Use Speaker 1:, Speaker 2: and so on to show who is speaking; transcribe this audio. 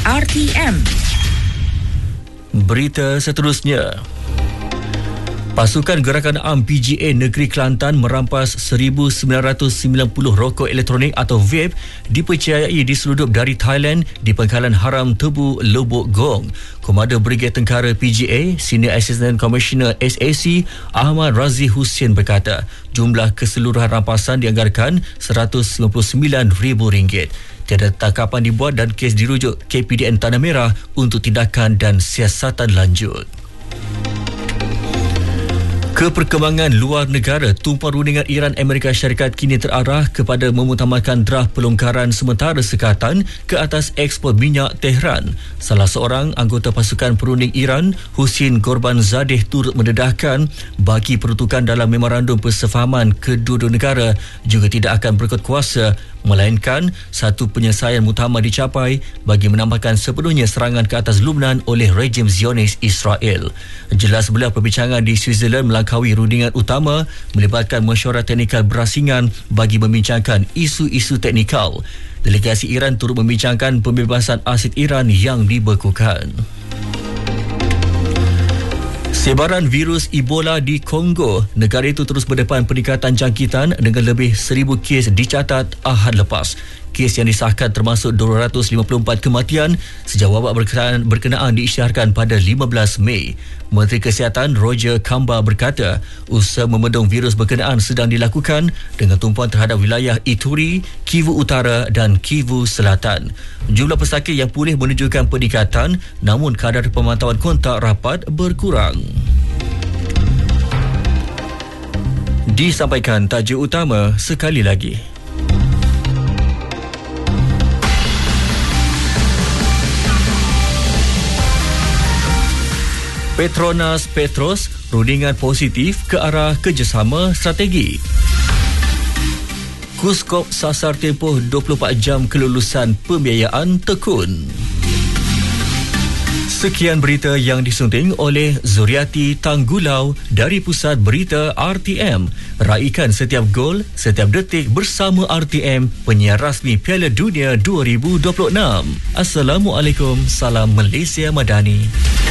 Speaker 1: RTM. Berita seterusnya. Pasukan Gerakan Am PGA Negeri Kelantan merampas 1,990 rokok elektronik atau vape dipercayai diseludup dari Thailand di Pangkalan Haram Tebu, Lubuk Gong. Komander Brigade Tentara PGA, Senior Assistant Commissioner SAC Ahmad Razi Hussein berkata, jumlah keseluruhan rampasan dianggarkan RM199,000. Tiada tangkapan dibuat dan kes dirujuk KPDN Tanah Merah untuk tindakan dan siasatan lanjut. Keperkembangan luar negara, tumpuan rundingan Iran Amerika Syarikat kini terarah kepada memutamakan draft pelonggaran sementara sekatan ke atas ekspor minyak Tehran. Salah seorang anggota pasukan perunding Iran, Husin Gorbanzadeh, turut mendedahkan bagi peruntukan dalam memorandum persefahaman kedua-dua negara juga tidak akan berkuat kuasa, melainkan satu penyelesaian muktamar dicapai bagi menambahkan sepenuhnya serangan ke atas Lubnan oleh rejim Zionis Israel. Jelas belah perbincangan di Switzerland melangkaui rundingan utama melibatkan mesyuarat teknikal berasingan bagi membincangkan isu-isu teknikal. Delegasi Iran turut membincangkan pembebasan aset Iran yang dibekukan. Sebaran virus Ebola di Kongo, negara itu terus berdepan peningkatan jangkitan dengan lebih 1,000 kes dicatat Ahad lepas. Kes yang disahkan termasuk 254 kematian sejak wabak berkenaan diisytiharkan pada 15 Mei. Menteri Kesihatan Roger Kamba berkata, usaha membendung virus berkenaan sedang dilakukan dengan tumpuan terhadap wilayah Ituri, Kivu Utara dan Kivu Selatan. Jumlah pesakit yang pulih menunjukkan peningkatan, namun kadar pemantauan kontak rapat berkurang. Disampaikan tajuk utama sekali lagi. Petronas Petros, rundingan positif ke arah kerjasama strategi. Kuskop sasar tempoh 24 jam kelulusan pembiayaan tekun. Sekian berita yang disunting oleh Zuriati Tanggulau dari Pusat Berita RTM. Raikan setiap gol, setiap detik bersama RTM, penyiar rasmi Piala Dunia 2026. Assalamualaikum, salam Malaysia Madani.